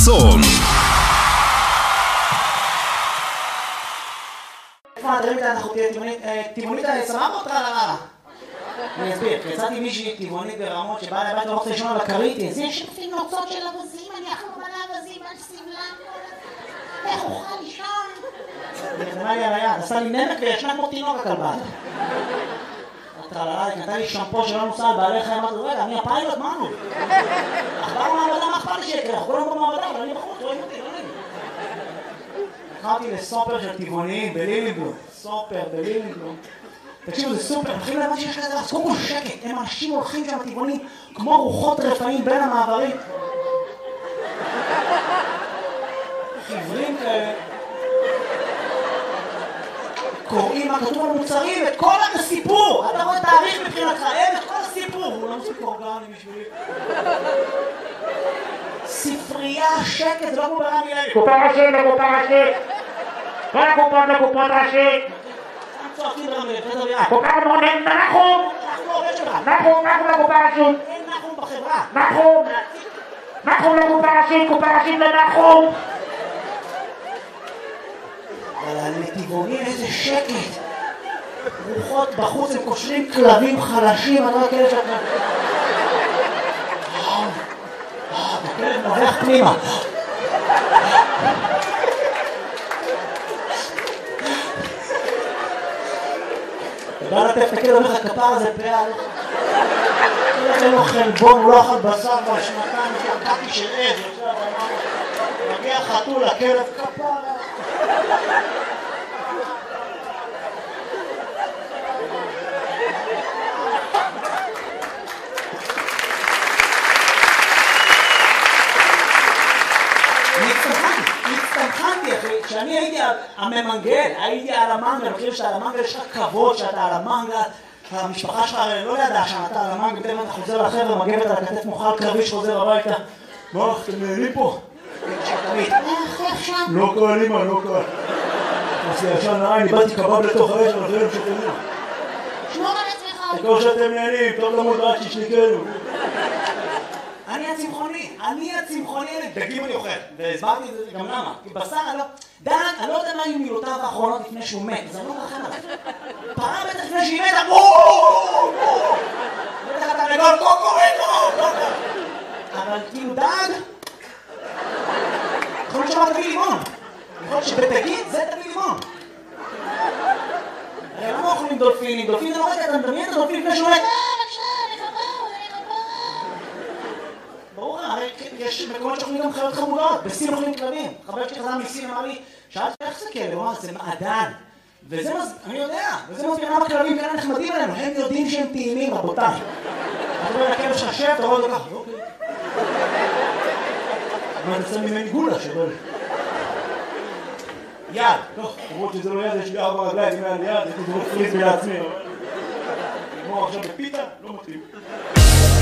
חסון. איפה הדברים האלה אנחנו טבעונית סבבה אותך על הרעה? אני אסביר, יצאתי מישהי טבעונית ברמות שבאה לבית לא רוצה לישון על הכרית. זה שפים נוצות של אבזים, אני אחלום על האבזים, על סבלם, איך אוכל לישון? היא נתנה לי על היד, עשה לי נמק וישנה כמו תינוק הכלבה. היא נתנה לי שמפו שלא נוסע על בעלי חיים, אמרתי, רגע, אני הפיילוט, מה נו? אחבר מעבדה, מה אכפת לי שיקרה? אנחנו כולם במעבדה, אבל אני בחוץ, רואים אותי, לא נעים. לקחתי לסופר של טבעוניים בלילינבלום, סופר בלילינבלום. תקשיבו, זה סופר, מתחילים להבין שיש כזה, אז קודם כל שקט, הם אנשים הולכים שם טבעונים כמו רוחות רפאים בין המעברים. חברים כאלה. קוראים מה כתוב על מוצרים, את כל הסיפור! אתה רואה תאריך מבחינתך, אין את כל הסיפור! הוא לא מספיק אורגני בשבילי. ספרייה, שקט, זה לא כמו ברמי לוי. קופה ראשית לקופה ראשית! כל הקופות לקופות ראשית! צועקים ברמי לוי, קופה מונן, נחום! נחום לקופה ראשית! אין נחום בחברה! נחום לקופה ראשית, קופה ראשית לנחום! אבל הנתיבונים איזה שקט! רוחות בחוץ, הם קושרים כלבים חלשים, אני לא כאלה שאתה... הכלב נובח פנימה. אתה בא לטף את הכלב, אומר לך כפר הזה פעל. אין לו חלבון, הוא לא אכל בשר בשנתיים, שקעתי של עז, מגיע חתול, הכלב כפר. הצטמחנתי אחי, כשאני הייתי הממנגל, הייתי על המנגל, אני חושב שאתה על המנגל, יש לך כבוד שאתה על המנגל, המשפחה שלך לא ידעה שאתה על המנגל, בטח אתה חוזר לחבר'ה, מגבת על הכתף מוכל קרבי שחוזר הביתה. מה, אתם נהנים פה? לא קל, אמא, לא קל. עושה ישן נעי, איבדתי קבב לתוך האש, אבל אחרים שתהנים. שמור על עצמך. תקור שאתם נהנים, טוב למות רק ששניקנו. אני הצמחוני, דגים אני אוכל, והסברתי את זה גם למה, כי בשר אני לא יודע מה היו מילותיו האחרונות לפני שהוא מת, אז אני לא מרחם עליו. פרה בטח לפני שהיא מתה, בטח אתה לגול, קוקוריקו, אבל כאילו דג, יכול להיות שמה תביא לימון, יכול להיות שבתגיד זה תביא לימון. הרי למה אוכלים דולפינים? דולפינים, אתה מדמיין את הדולפין לפני שהוא מת? ברור, הרי יש מקומות שאוכלים גם חיות חמודות, בסין אוכלים כלבים. חבר שלי חזר מסין אמר לי, שאלתי איך זה כלב? הוא אמר, זה מעדן. וזה אני יודע, וזה מסביר למה כלבים כאלה נחמדים עלינו, הם יודעים שהם טעימים, רבותיי. אתה רואה לכלב שחשב, אתה רואה אותו ככה, אוקיי. מה, אתה שם ממני גולה שלא לי. יד, טוב, למרות שזה לא יד, יש לי 4 רגליים, אם היה לי יד, הייתי דורק פריז לעצמי. כמו עכשיו בפיתה, לא מתאים.